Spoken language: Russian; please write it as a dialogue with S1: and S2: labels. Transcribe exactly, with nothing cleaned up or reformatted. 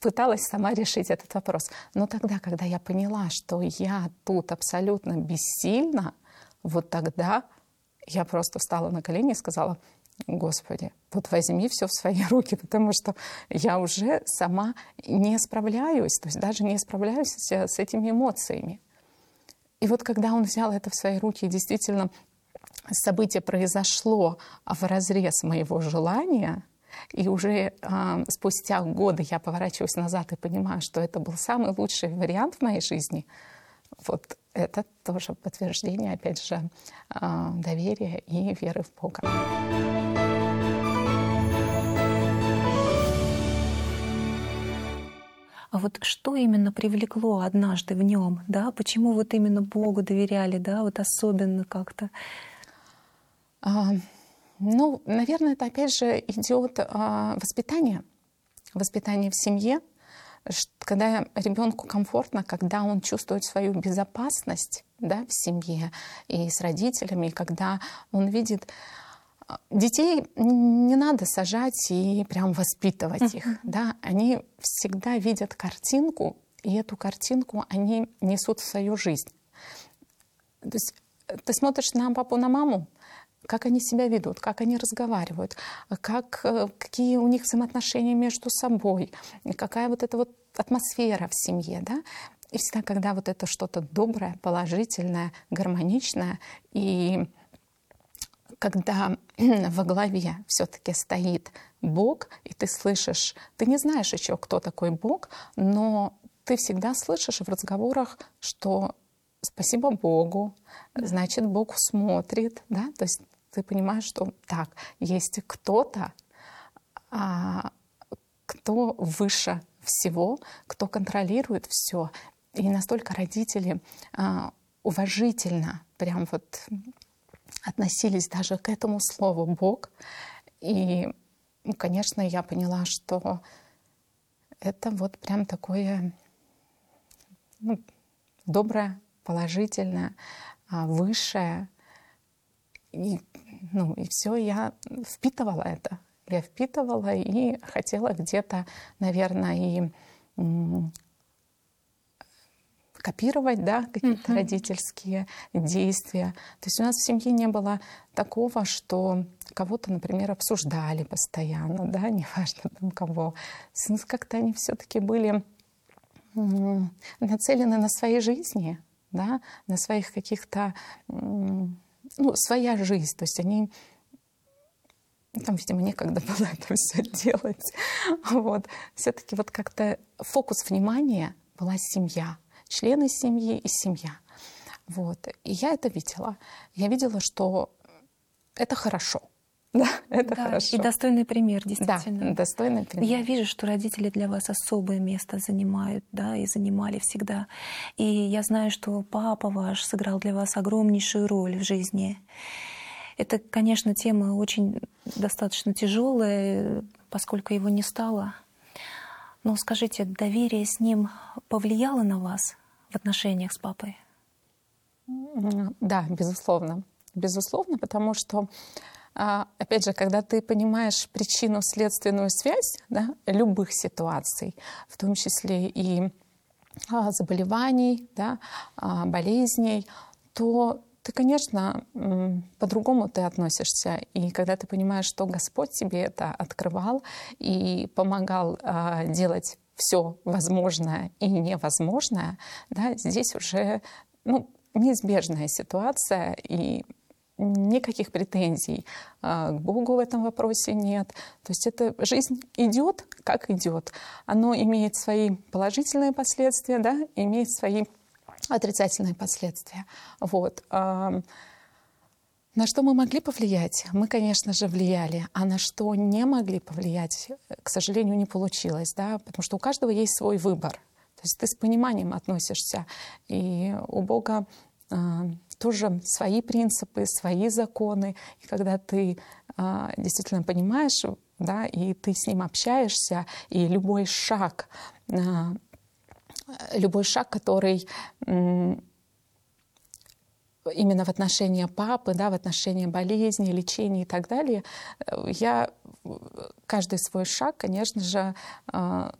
S1: пыталась сама решить этот вопрос. Но тогда, когда я поняла, что я тут абсолютно бессильна, вот тогда я просто встала на колени и сказала: Господи, вот возьми все в свои руки, потому что я уже сама не справляюсь, то есть даже не справляюсь с этими эмоциями. И вот когда он взял это в свои руки, и действительно событие произошло вразрез моего желания, и уже э, спустя годы я поворачиваюсь назад и понимаю, что это был самый лучший вариант в моей жизни, вот это тоже подтверждение, опять же, э, доверия и веры в Бога.
S2: А вот что именно привлекло однажды в нем, да? Почему вот именно Богу доверяли, да, вот особенно как-то?
S1: А, ну, наверное, это опять же идет а, воспитание, воспитание в семье, когда ребенку комфортно, когда он чувствует свою безопасность, да, в семье и с родителями, когда он видит. Детей не надо сажать и прям воспитывать uh-huh. их. Да? Они всегда видят картинку, и эту картинку они несут в свою жизнь. То есть ты смотришь на папу, на маму, как они себя ведут, как они разговаривают, как, какие у них взаимоотношения между собой, какая вот эта вот атмосфера в семье. Да? И всегда, когда вот это что-то доброе, положительное, гармоничное, и когда во главе все-таки стоит Бог, и ты слышишь, ты не знаешь еще, кто такой Бог, но ты всегда слышишь в разговорах, что спасибо Богу, да. Значит, Бог смотрит, да, то есть ты понимаешь, что так, есть кто-то, а, кто выше всего, кто контролирует все, и настолько родители а, уважительно, прям вот относились даже к этому слову «Бог». И, ну, конечно, я поняла, что это вот прям такое, ну, доброе, положительное, высшее. И, ну, и все, я впитывала это. Я впитывала и хотела где-то, наверное, и копировать, да, какие-то uh-huh. родительские действия. То есть у нас в семье не было такого, что кого-то, например, обсуждали постоянно, да, неважно там кого. Как-то они все-таки были нацелены на своей жизни, да, на своих каких-то, ну, своя жизнь. То есть они, там, видимо, некогда было это все делать. Вот. Все-таки вот как-то фокус внимания была семья. Члены семьи и семья. Вот. И я это видела. Я видела, что это хорошо. Да, это
S2: да,
S1: хорошо.
S2: И достойный пример, действительно.
S1: Да, достойный пример.
S2: Я вижу, что родители для вас особое место занимают, да, и занимали всегда. И я знаю, что папа ваш сыграл для вас огромнейшую роль в жизни. Это, конечно, тема очень достаточно тяжелая, поскольку его не стало. Но скажите, доверие с ним повлияло на вас в отношениях с папой?
S1: Да, безусловно. Безусловно, потому что, опять же, когда ты понимаешь причинно-следственную связь, да, любых ситуаций, в том числе и заболеваний, да, болезней, то ты, конечно, по-другому ты относишься. И когда ты понимаешь, что Господь тебе это открывал и помогал э, делать все возможное и невозможное, да, здесь уже, ну, неизбежная ситуация, и никаких претензий э, к Богу в этом вопросе нет. То есть эта жизнь идет, как идет. Оно имеет свои положительные последствия, да, имеет свои отрицательные последствия. Вот. На что мы могли повлиять? Мы, конечно же, влияли. А на что не могли повлиять, к сожалению, не получилось. Да? Потому что у каждого есть свой выбор. То есть ты с пониманием относишься. И у Бога тоже свои принципы, свои законы. И когда ты действительно понимаешь, да, и ты с Ним общаешься, и любой шаг Любой шаг, который именно в отношении папы, да, в отношении болезни, лечения и так далее, я каждый свой шаг, конечно же,